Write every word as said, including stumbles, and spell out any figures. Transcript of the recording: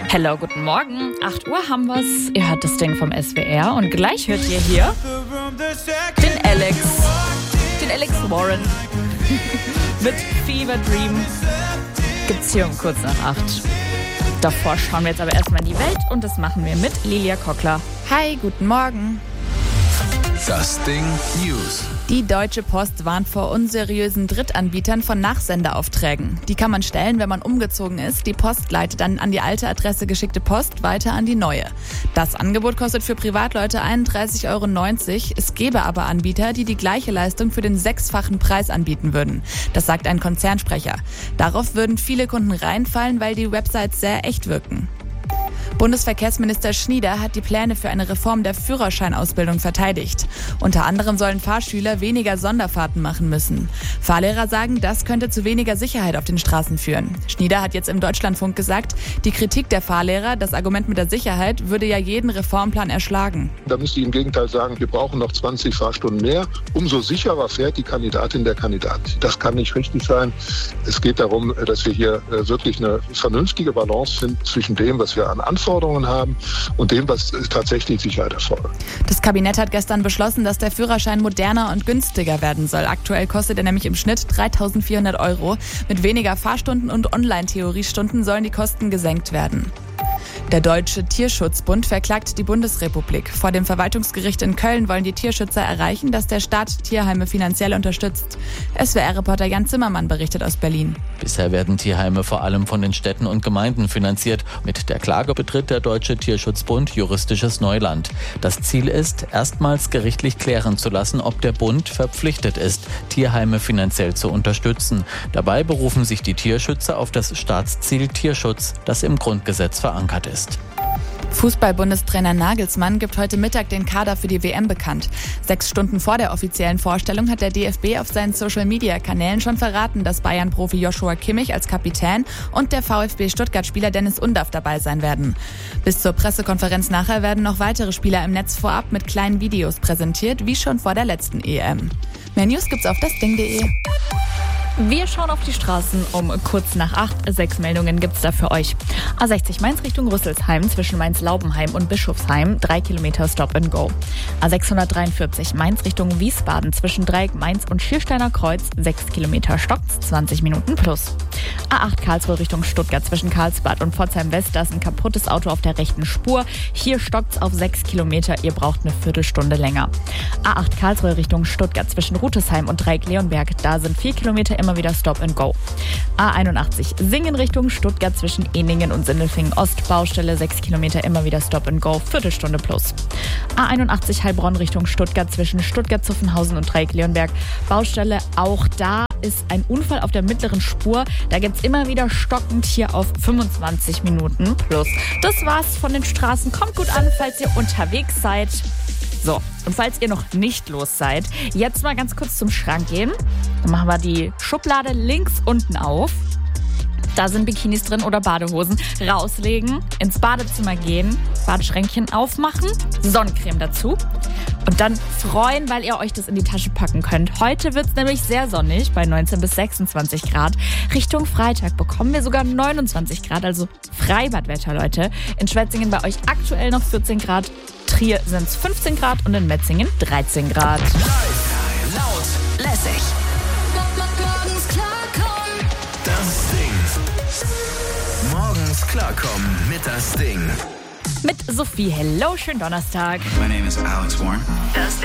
Hello, guten Morgen. acht Uhr haben wir's. Ihr hört das Ding vom S W R und gleich hört ihr hier den Alex. Den Alex Warren. Mit Fever Dream. Gibt's hier um kurz nach acht. Davor schauen wir jetzt aber erstmal in die Welt und das machen wir mit Lilia Kockler. Hi, guten Morgen. Das Ding News. Die Deutsche Post warnt vor unseriösen Drittanbietern von Nachsendeaufträgen. Die kann man stellen, wenn man umgezogen ist. Die Post leitet dann an die alte Adresse geschickte Post weiter an die neue. Das Angebot kostet für Privatleute einunddreißig Euro neunzig. Es gäbe aber Anbieter, die die gleiche Leistung für den sechsfachen Preis anbieten würden. Das sagt ein Konzernsprecher. Darauf würden viele Kunden reinfallen, weil die Websites sehr echt wirken. Bundesverkehrsminister Schnieder hat die Pläne für eine Reform der Führerscheinausbildung verteidigt. Unter anderem sollen Fahrschüler weniger Sonderfahrten machen müssen. Fahrlehrer sagen, das könnte zu weniger Sicherheit auf den Straßen führen. Schnieder hat jetzt im Deutschlandfunk gesagt, die Kritik der Fahrlehrer, das Argument mit der Sicherheit, würde ja jeden Reformplan erschlagen. Da müsste ich im Gegenteil sagen, wir brauchen noch zwanzig Fahrstunden mehr. Umso sicherer fährt die Kandidatin, der Kandidat. Das kann nicht richtig sein. Es geht darum, dass wir hier wirklich eine vernünftige Balance finden zwischen dem, was wir an Anforderungen haben und dem, was tatsächlich Sicherheit erfordert. Das Kabinett hat gestern beschlossen, dass der Führerschein moderner und günstiger werden soll. Aktuell kostet er nämlich im Schnitt dreitausendvierhundert Euro. Mit weniger Fahrstunden und Online-Theoriestunden sollen die Kosten gesenkt werden. Der Deutsche Tierschutzbund verklagt die Bundesrepublik. Vor dem Verwaltungsgericht in Köln wollen die Tierschützer erreichen, dass der Staat Tierheime finanziell unterstützt. S W R-Reporter Jan Zimmermann berichtet aus Berlin. Bisher werden Tierheime vor allem von den Städten und Gemeinden finanziert. Mit der Klage betritt der Deutsche Tierschutzbund juristisches Neuland. Das Ziel ist, erstmals gerichtlich klären zu lassen, ob der Bund verpflichtet ist, Tierheime finanziell zu unterstützen. Dabei berufen sich die Tierschützer auf das Staatsziel Tierschutz, das im Grundgesetz verankert ist. Fußball-Bundestrainer Nagelsmann gibt heute Mittag den Kader für die W M bekannt. Sechs Stunden vor der offiziellen Vorstellung hat der D F B auf seinen Social-Media-Kanälen schon verraten, dass Bayern-Profi Joshua Kimmich als Kapitän und der VfB Stuttgart-Spieler Dennis Undaff dabei sein werden. Bis zur Pressekonferenz nachher werden noch weitere Spieler im Netz vorab mit kleinen Videos präsentiert, wie schon vor der letzten E M. Mehr News gibt's auf dasding punkt de. Wir schauen auf die Straßen um kurz nach acht. Sechs Meldungen gibt's da für euch. A sechzig Mainz Richtung Rüsselsheim zwischen Mainz-Laubenheim und Bischofsheim. Drei Kilometer Stop and Go. A sechshundertdreiundvierzig Mainz Richtung Wiesbaden zwischen Dreieck Mainz und Schiersteiner Kreuz. Sechs Kilometer stockt's, zwanzig Minuten plus. A acht Karlsruhe Richtung Stuttgart zwischen Karlsbad und Pforzheim West. Da ist ein kaputtes Auto auf der rechten Spur. Hier stockt's auf sechs Kilometer. Ihr braucht eine Viertelstunde länger. A acht Karlsruhe Richtung Stuttgart zwischen Rutesheim und Dreieck Leonberg. Da sind vier Kilometer immer wieder Stop and Go. A einundachtzig Singen Richtung Stuttgart zwischen Eningen und Sindelfingen Ost. Baustelle sechs Kilometer immer wieder Stop and Go. Viertelstunde plus. A einundachtzig Heilbronn Richtung Stuttgart zwischen Stuttgart-Zuffenhausen und Dreieck Leonberg. Baustelle auch da ist ein Unfall auf der mittleren Spur. Da gibt's immer wieder stockend hier auf fünfundzwanzig Minuten plus. Das war's von den Straßen. Kommt gut an, falls ihr unterwegs seid. So, und falls ihr noch nicht los seid, jetzt mal ganz kurz zum Schrank gehen. Dann machen wir die Schublade links unten auf. Da sind Bikinis drin oder Badehosen. Rauslegen, ins Badezimmer gehen, Badeschränkchen aufmachen, Sonnencreme dazu. Und dann freuen, weil ihr euch das in die Tasche packen könnt. Heute wird es nämlich sehr sonnig bei neunzehn bis sechsundzwanzig Grad. Richtung Freitag bekommen wir sogar neunundzwanzig Grad, also Freibadwetter, Leute. In Schwetzingen bei euch aktuell noch vierzehn Grad. Trier sind es fünfzehn Grad und in Metzingen dreizehn Grad. Live, laut, lässig. Morgens klarkommen. Das Ding. Morgens klarkommen mit das Ding. Mit Sophie. Hello, schönen Donnerstag. My name is Alex Warren. Das Ding.